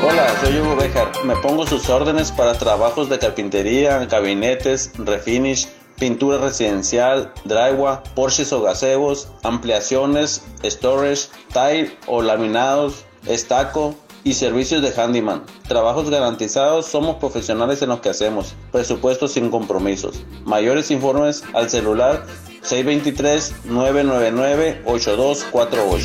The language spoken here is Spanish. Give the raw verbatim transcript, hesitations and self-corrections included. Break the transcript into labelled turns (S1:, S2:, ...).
S1: Hola, soy Hugo Bejar. Me pongo sus órdenes para trabajos de carpintería, gabinetes, refinish, pintura residencial, drywall, porches o gazebos, ampliaciones, storage, tile o laminados, estaco y servicios de handyman. Trabajos garantizados, somos profesionales en lo que hacemos. Presupuestos sin compromisos. Mayores informes al celular seis dos tres, nueve nueve nueve, ocho dos cuatro ocho.